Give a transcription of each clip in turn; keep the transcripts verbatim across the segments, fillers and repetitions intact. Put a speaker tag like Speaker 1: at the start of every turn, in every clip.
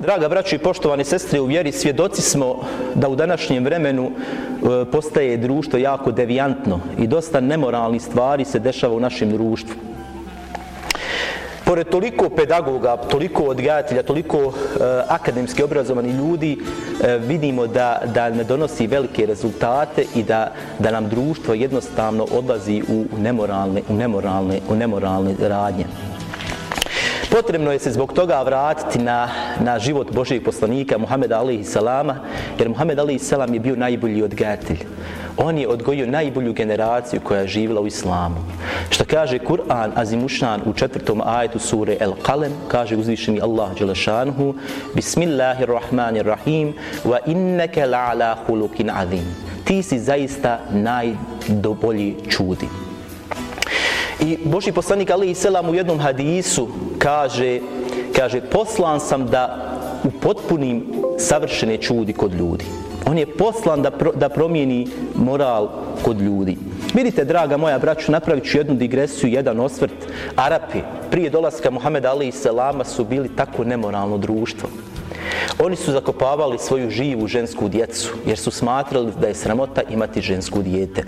Speaker 1: Draga braćo i poštovane sestre u vjeri, svjedoci smo da u današnjem vremenu e, postaje društvo jako devijantno i dosta nemoralnih stvari se dešava u našem društvu. Pored toliko pedagoga, toliko odgajatelja, toliko e, akademski obrazovani ljudi, e, vidimo da, da ne donosi velike rezultate i da, da nam društvo jednostavno odlazi u nemoralne, u nemoralne, u nemoralne radnje. Potrebno je se zbog toga vratiti na, na život Božijeg poslanika Muhameda alejhi selama, jer Muhammed alejhi selam je bio najbolji odgajatelj. On je odgojio najbolju generaciju koja je živjela u islamu. Što kaže Kur'an Azimušan u četvrtom ajetu sure El Qalem, kaže uzvišeni Allah dželešanuhu: Bismillahirrahmanirrahim, wa innaka la'ala khuluqin azim. Ti si zaista najbolji čudi. I Božji poslanik alejhi selam u jednom hadisu kaže, kaže poslan sam da upotpunim savršene čudi kod ljudi. On je poslan da, pro, da promijeni moral kod ljudi. Vidite, draga moja braćo, napravit ću jednu digresiju, jedan osvrt. Arapi prije dolaska Muhameda alejhi selama su bili tako nemoralno društvo. Oni su zakopavali svoju živu žensku djecu, jer su smatrali da je sramota imati žensku dijete.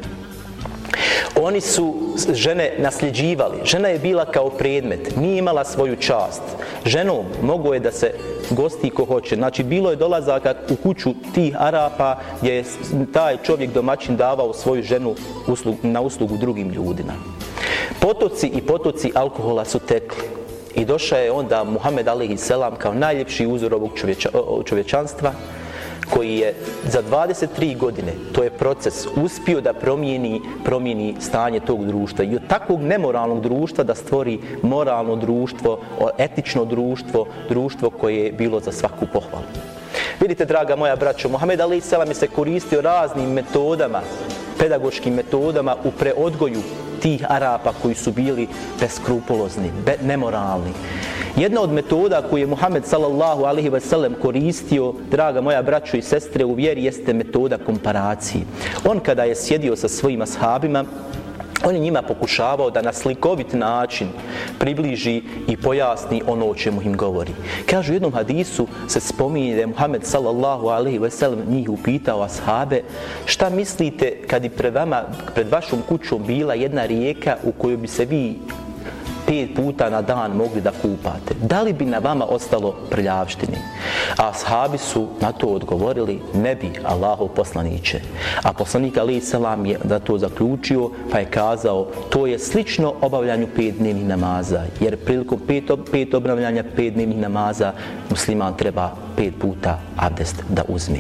Speaker 1: Oni su žene nasljeđivali. Žena je bila kao predmet, nije imala svoju čast. Ženom mogo je da se gosti ko hoće. Znači, bilo je dolazaka u kuću tih Arapa gdje je taj čovjek domaćin davao svoju ženu uslug, na uslugu drugim ljudima. Potoci i potoci alkohola su tekli. I došao je onda Muhammed alejhi selam kao najljepši uzor ovog čovječa, čovječanstva, koji je za dvadeset tri godine, to je proces, uspio da promijeni, promijeni stanje tog društva i od takvog nemoralnog društva da stvori moralno društvo, etično društvo, društvo koje je bilo za svaku pohvalu. Vidite, draga moja braćo, Muhammed alejhi selam je se koristio raznim metodama, pedagoškim metodama u preodgoju tih Arapa koji su bili beskrupulozni, be, nemoralni. Jedna od metoda koju je Muhammed sallallahu alejhi ve sellem koristio, draga moja braćo i sestre u vjeri, jeste metoda komparacije. On kada je sjedio sa svojim ashabima, on je njima pokušavao da na slikovit način približi i pojasni ono o čemu im govori. Kažu, u jednom hadisu se spominje da je Muhammed sallallahu alejhi ve sellem njih upitao ashabe: šta mislite kad bi pred vama, pred vašom kućom bila jedna rijeka u kojoj bi se vi pet puta na dan mogli da kupate? Da li bi na vama ostalo prljavštine? A ashabi su na to odgovorili: ne bi, Allahov poslaniće. A poslanik alejhi selam je da to zaključio, pa je kazao: to je slično obavljanju pet dnevnih namaza, jer prilikom pet, pet obavljanja pet dnevnih namaza musliman treba pet puta abdest da uzme.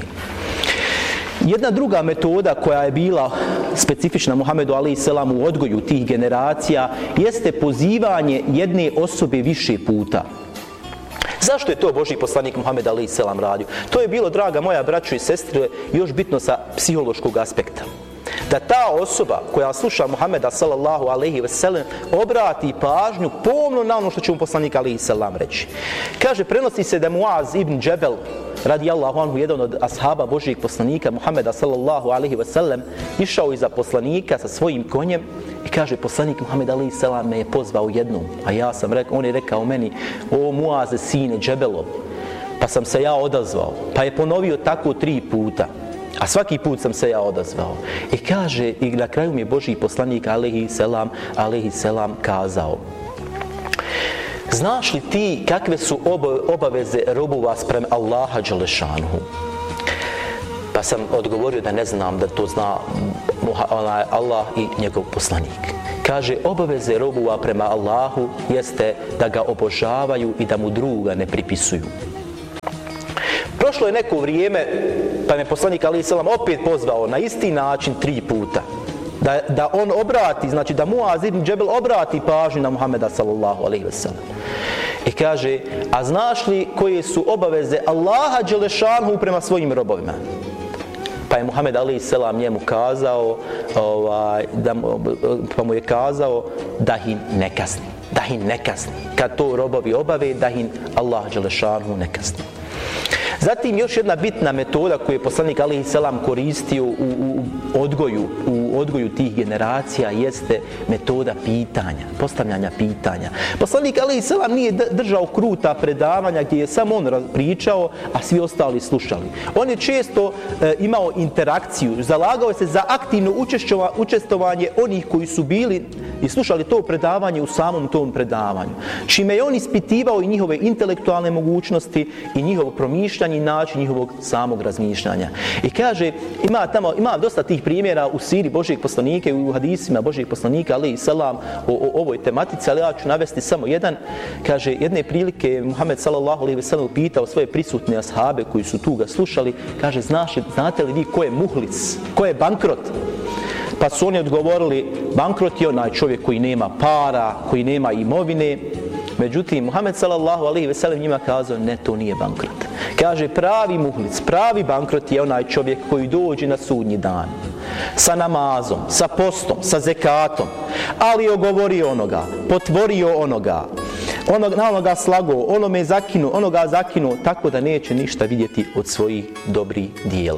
Speaker 1: Jedna druga metoda koja je bila specifična Muhammedu alejhi selam u odgoju tih generacija jeste pozivanje jedne osobe više puta. Zašto je to Božji poslanik Muhammed alejhi selam radio? To je bilo, draga moja braćo i sestre, još bitno sa psihološkog aspekta. Da ta osoba koja sluša Muhameda sallallahu alejhi ve sellem obrati pažnju pomno na ono što će mu poslanik alejhi selam reći. Kaže, prenosi se da Muaz ibn Džebel radijallahu anhu, jedan od ashaba Božijeg poslanika Muhameda sallallahu alejhi ve sellem, išao iza poslanika sa svojim konjem i kaže, poslanik Muhammed alejhi selam me je pozvao jednom, a ja sam rekao, on je rekao meni: o Muaze, sine Džebelov. Pa sam se ja odazvao, pa je ponovio tako tri puta. A svaki put sam se ja odazvao. I kaže, i na kraju mi je Božji poslanik alejhi selam, alejhi selam kazao: znaš li ti kakve su obaveze robova sprem Allaha dželešanuhu? Pa sam odgovorio da ne znam, da to zna Allah i njegov poslanik. Kaže, obaveze robova prema Allahu jeste da ga obožavaju i da mu druga ne pripisuju. Prošlo je neko vrijeme, pa me poslanik alejhi selam opet pozvao na isti način tri puta. Da, da on obrati, znači da Muaz ibn Džebel obrati pažnju na Muhameda sallallahu alejhi ve sellem. I kaže, a znaš li koje su obaveze Allaha dželešanuhu prema svojim robovima? Pa je Muhammed alejhi selam njemu kazao, ovaj, da, pa mu je kazao da ih ne kazni, da ih ne kazni. Kad to robovi obave, da ih Allah dželešanuhu ne kazni. Zatim još jedna bitna metoda koju je poslanik alejhi selam koristio u, u odgoju, u odgoju tih generacija jeste metoda pitanja, postavljanja pitanja. Poslanik alejhi selam nije držao kruta predavanja gdje je samo on pričao, a svi ostali slušali. On je često e, imao interakciju, zalagao se za aktivno učestvovanje onih koji su bili i slušali to predavanje u samom tom predavanju. Čime je on ispitivao i njihove intelektualne mogućnosti i njihovo promišljanje i način njihovog samog razmišljanja. I kaže, ima tamo, ima dosta tih primjera u siri Božijeg poslanika i u hadisima Božijeg poslanika, alejhi selam, o, o ovoj tematici, ali ja ću navesti samo jedan. Kaže, jedne prilike Muhammed sallallahu alejhi ve sellem pitao svoje prisutne ashabe koji su tu ga slušali, kaže, znaš, znate li vi ko je muhlis, ko je bankrot? Pa su oni odgovorili, bankrot je onaj čovjek koji nema para, koji nema imovine. Međutim, Muhammed sallallahu alejhi ve sellem njima kazao, ne, to nije bankrot. Kaže, pravi muhlic, pravi bankrot je onaj čovjek koji dođe na sudnji dan sa namazom, sa postom, sa zekatom, ali ogovorio onoga, potvorio onoga, onog, na onoga slago, onome zakinu, onoga zakinu, tako da neće ništa vidjeti od svojih dobrih dijela.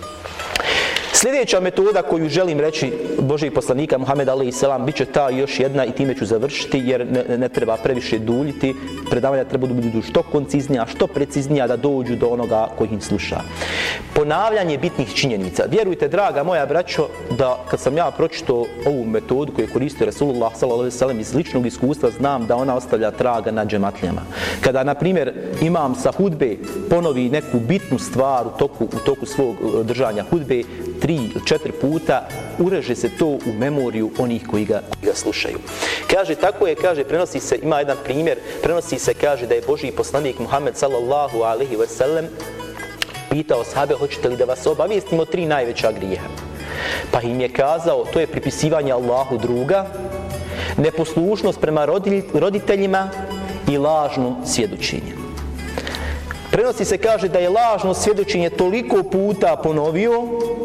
Speaker 1: Sljedeća metoda koju želim reći Božijeg poslanika Muhameda alejhi selam bit će ta još jedna i time ću završiti jer ne, ne treba previše duljiti. Predavanja treba da budu što konciznija, što preciznija da dođu do onoga koji ih sluša. Ponavljanje bitnih činjenica. Vjerujte, draga moja braćo, da kad sam ja pročitao ovu metodu koju je koristio Rasulullah sallallahu alejhi ve sellem iz ličnog iskustva, znam da ona ostavlja traga na džematlijama. Kada, na primjer, imam sa hudbe ponovi neku bitnu stvar u toku, u toku svog držanja hudbe, tri ili četiri puta, ureže se to u memoriju onih koji ga, koji ga slušaju. Kaže, tako je, kaže, prenosi se, ima jedan primjer, prenosi se, kaže, da je Božji poslanik Muhammed sallallahu alejhi ve sellem pitao sahabe, hoćete li da vas obavijestim o tri najveća grijeha? Pa im je kazao, to je pripisivanje Allahu druga, neposlušnost prema roditeljima i lažno svjedočenje. Prenosi se, kaže, da je lažno svjedočenje toliko puta ponovio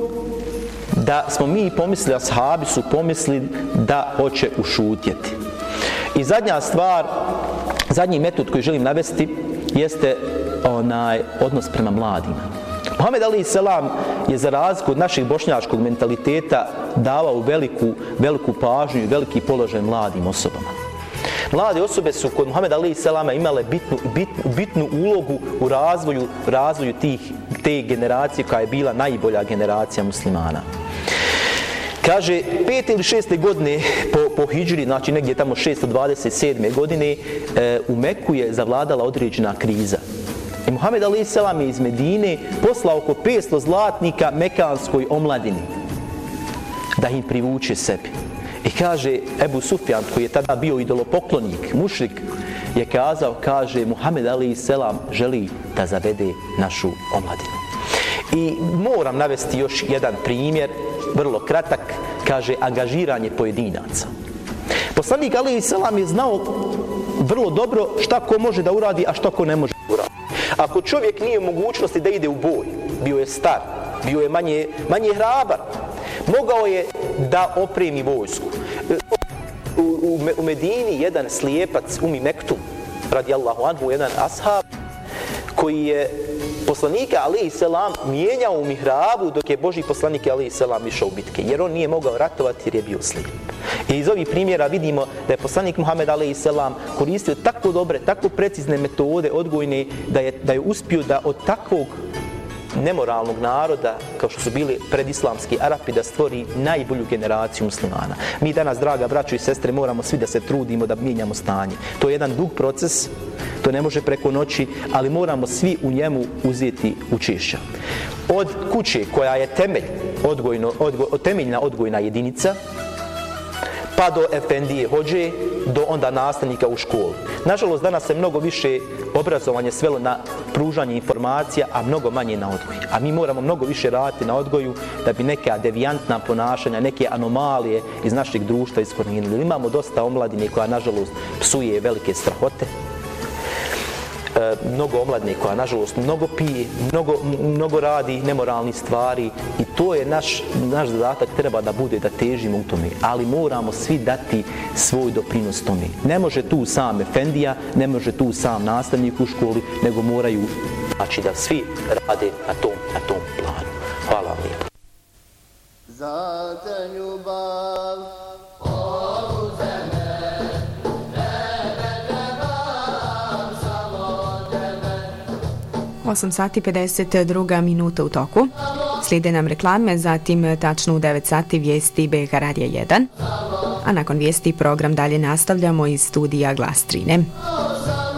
Speaker 1: da smo mi pomislili, ashabi su pomislili da hoće ušutjeti. I zadnja stvar, zadnji metod koji želim navesti jeste onaj odnos prema mladima. Muhammed alejhi selam je za razliku od našeg bošnjačkog mentaliteta davao veliku, veliku pažnju i veliki položaj mladim osobama. Mlade osobe su kod Muhameda alejhi selama imale bitnu, bitnu, bitnu ulogu u razvoju, razvoju tih, te generacije koja je bila najbolja generacija muslimana. Kaže, pete ili šeste godine po, po hidžri, znači negdje tamo šesto dvadeset sedme godine, e, u Meku je zavladala određena kriza. I Muhammed alejhi selam je iz Medine poslao oko petsto zlatnika mekanskoj omladini da im privuče sebi. I kaže, Ebu Sufjan, koji je tada bio idolopoklonik, mušrik, je kazao, kaže, Muhammed alejhi selam želi da zavede našu omladinu. I moram navesti još jedan primjer, vrlo kratak, kaže, angažiranje pojedinaca. Poslanik alejhi selam je znao vrlo dobro šta ko može da uradi, a šta ko ne može da uradi. Ako čovjek nije u mogućnosti da ide u boj, bio je star, bio je manje, manje hrabar, mogao je da opremi vojsku. U, u, u Medini jedan slijepac, Umi Mektum, radijallahu anhu, jedan ashab, koji je poslanika alejhi selam mijenjao u mihrabu dok je Božji poslanik alejhi selam išao u bitke, jer on nije mogao ratovati jer je bio slijep. I iz ovih primjera vidimo da je poslanik Muhammed alejhi selam koristio tako dobre, tako precizne metode odgojne da je, da je uspio da od takvog nemoralnog naroda, kao što su bili predislamski Arapi, da stvori najbolju generaciju muslimana. Mi danas, draga braćo i sestre, moramo svi da se trudimo da mijenjamo stanje. To je jedan dug proces, to ne može preko noći, ali moramo svi u njemu uzeti učešća. Od kuće koja je temelj, odgojno, odgoj, temeljna odgojna jedinica, pa do efendije hođe, do onda nastavnika u školu. Nažalost, danas se mnogo više obrazovanje svelo na pružanje informacija, a mnogo manje na odgoj. A mi moramo mnogo više raditi na odgoju da bi neka devijantna ponašanja, neke anomalije iz našeg društva iskorijenili. Imamo dosta omladine koja, nažalost, psuje velike strahote. e, mnogo omladne koja nažalost mnogo pije, mnogo, mnogo radi nemoralnih stvari i to je naš, naš zadatak treba da bude da težimo u tome, ali moramo svi dati svoj doprinos tome. Ne može tu sam efendija, ne može tu sam nastavnik u školi, nego moraju, znači da svi rade na tom, na tom planu. Hvala vam lijepo.
Speaker 2: Za te ljubav
Speaker 3: osam sati pedeset dva minuta u toku. Slijede nam reklame, zatim tačno u devet sati vijesti B H Radija jedan. A nakon vijesti program dalje nastavljamo iz studija Glas Trine.